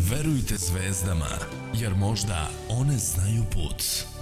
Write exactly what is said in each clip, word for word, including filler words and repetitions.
Verujte zvezdama, jer možda one znaju put.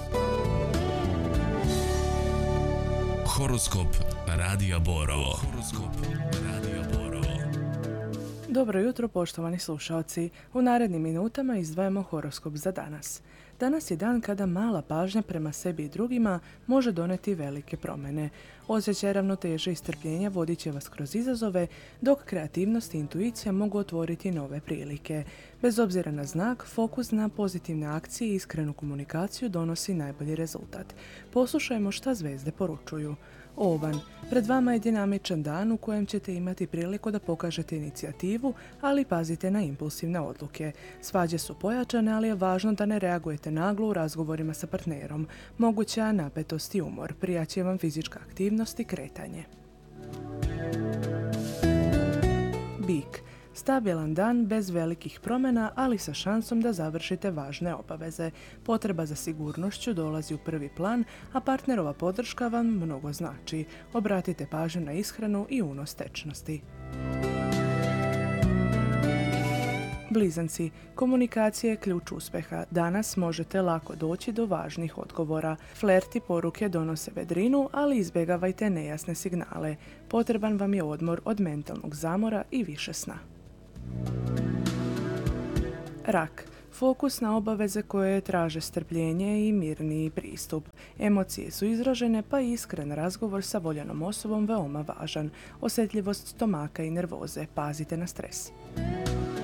Horoskop Radija Borovo. Horoskop Radija Borovo. Dobro jutro, poštovani slušalci. U narednim minutama izdvajamo horoskop za danas. Danas je dan kada mala pažnja prema sebi i drugima može doneti velike promjene. Osjećaj ravnoteže i strpljenja vodit će vas kroz izazove, dok kreativnost i intuicija mogu otvoriti nove prilike. Bez obzira na znak, fokus na pozitivne akcije i iskrenu komunikaciju donosi najbolji rezultat. Poslušajmo šta zvezde poručuju. Ovan, pred vama je dinamičan dan u kojem ćete imati priliku da pokažete inicijativu, ali pazite na impulsivne odluke. Svađe su pojačane, ali je važno da ne reagujete naglo u razgovorima sa partnerom. Moguća napetost i umor, prijaće vam fizička aktivnost i kretanje. Bik, stabilan dan bez velikih promjena, ali sa šansom da završite važne obaveze. Potreba za sigurnošću dolazi u prvi plan, a partnerova podrška vam mnogo znači. Obratite pažnju na ishranu i unos tečnosti. Blizanci, komunikacija je ključ uspjeha. Danas možete lako doći do važnih odgovora. Flert i poruke donose vedrinu, ali izbjegavajte nejasne signale. Potreban vam je odmor od mentalnog zamora i više sna. Rak, fokus na obaveze koje traže strpljenje i mirniji pristup. Emocije su izražene, pa i iskren razgovor sa voljenom osobom veoma važan. Osjetljivost stomaka i nervoze, pazite na stres.